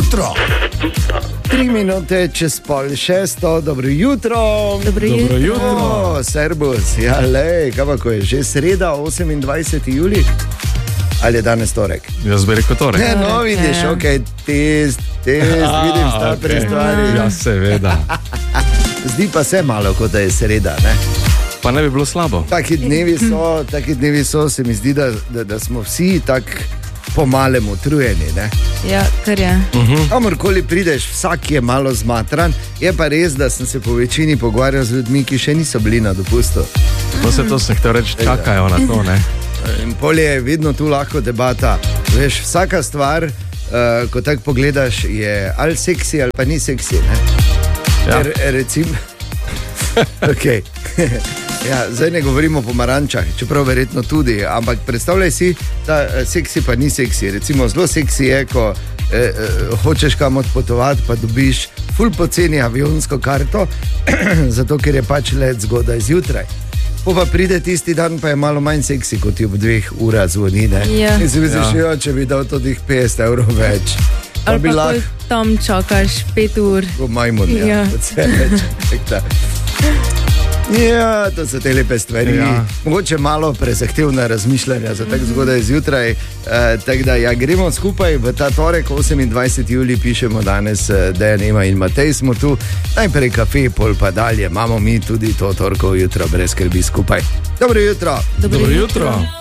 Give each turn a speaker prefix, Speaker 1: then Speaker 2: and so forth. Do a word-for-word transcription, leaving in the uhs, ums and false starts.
Speaker 1: jutro.
Speaker 2: Tri minute čez pol šesto, dobro jutro.
Speaker 3: Dobro jutro.
Speaker 2: Dobro jutro. Servus, ja, lej, kaj pa, ko je že sreda, osemindvajseti julij. Ali je danes torek?
Speaker 4: Jaz bi rekel torek.
Speaker 2: Ne, no, vidiš, ok, test, test,
Speaker 4: A,
Speaker 2: vidim sta
Speaker 4: ok.
Speaker 2: pri stvari.
Speaker 4: Ja, seveda.
Speaker 2: Zdi pa se malo, kot da je sreda, ne?
Speaker 4: Pa ne bi bilo slabo.
Speaker 2: Taki dnevi so, taki dnevi so, se mi zdi, da, da, da smo vsi tako pomalem utrujeni, ne?
Speaker 3: Ja, kar je.
Speaker 2: Kamorkoli prideš, vsak je malo zmatran. Je pa res, da sem se po večini pogovarjal z ljudmi, ki še niso bili na dopustu.
Speaker 4: To se to sem hotel reči, čakajo na to, ne?
Speaker 2: In polje je vedno tu lahko debata. Veš, vsaka stvar, uh, ko tako pogledaš, je ali seksi ali pa ni seksi, ne?
Speaker 4: Ja.
Speaker 2: Ker, recimo, okay. Ja, zdaj ne govorimo o pomarančah, čeprav verjetno tudi, ampak predstavljaj si, da eh, seksi pa ni seksi. Recimo zelo seksi je, ko eh, eh, hočeš kam odpotovati, pa dobiš ful poceni avionsko karto, zato ker je pač let zgodaj zjutraj. Po pa pride tisti dan, pa je malo manj seksi, kot ti ob dveh urah zvoni, ne?
Speaker 3: Ja.
Speaker 2: In si misliš,
Speaker 4: Ja.
Speaker 2: jo, če bi dal tudi petdeset evrov več.
Speaker 3: Ali
Speaker 2: bi
Speaker 3: pa
Speaker 2: lahko
Speaker 3: ko tam čakaš pet ur.
Speaker 2: kot majmun, ja,
Speaker 3: Ja.
Speaker 2: kot se reče. Ja, to so te lepe stvari.
Speaker 4: Ja.
Speaker 2: Mogoče malo prezahtevna razmišljanja za tako zgodaj zjutraj. Eh, tako da ja, gremo skupaj v ta torek, osemindvajseti julij, pišemo danes, eh, Dejan, Ema in Matej smo tu. Najprej kafe, pol pa dalje. Imamo mi tudi to torkovo jutro, brez skrbi skupaj. Dobro jutro.
Speaker 3: Dobro
Speaker 4: Dobro jutro.